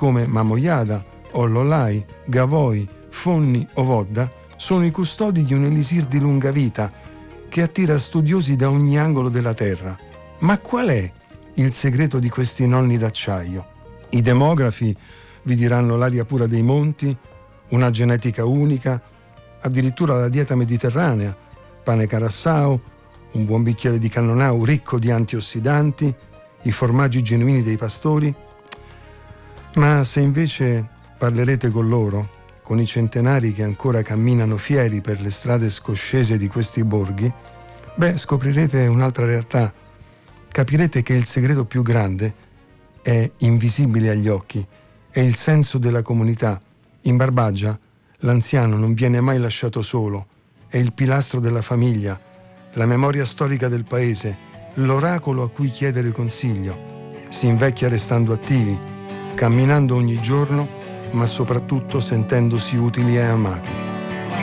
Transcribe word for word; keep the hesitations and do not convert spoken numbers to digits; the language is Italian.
come Mamoiada, Ollolai, Gavoi, Fonni o Vodda sono i custodi di un elisir di lunga vita che attira studiosi da ogni angolo della terra. Ma qual è il segreto di questi nonni d'acciaio? I demografi vi diranno l'aria pura dei monti, una genetica unica, addirittura la dieta mediterranea, pane carassao, un buon bicchiere di cannonau ricco di antiossidanti, i formaggi genuini dei pastori. Ma se invece parlerete con loro, con i centenari che ancora camminano fieri per le strade scoscese di questi borghi, beh, scoprirete un'altra realtà. Capirete che il segreto più grande è invisibile agli occhi, è il senso della comunità. In Barbagia l'anziano non viene mai lasciato solo, è il pilastro della famiglia, la memoria storica del paese, l'oracolo a cui chiedere consiglio. Si invecchia restando attivi, camminando ogni giorno, ma soprattutto sentendosi utili e amati.